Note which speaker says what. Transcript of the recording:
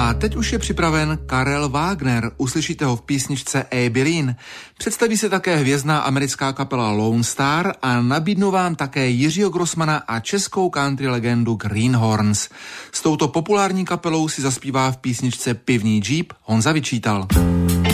Speaker 1: A teď už je připraven Karel Wagner, uslyšíte ho v písničce Abilene. Představí se také hvězdná americká kapela Lone Star a nabídnu vám také Jiřího Grossmana a českou country legendu Greenhorns. S touto populární kapelou si zaspívá v písničce Pivní džíp Honza Vyčítal.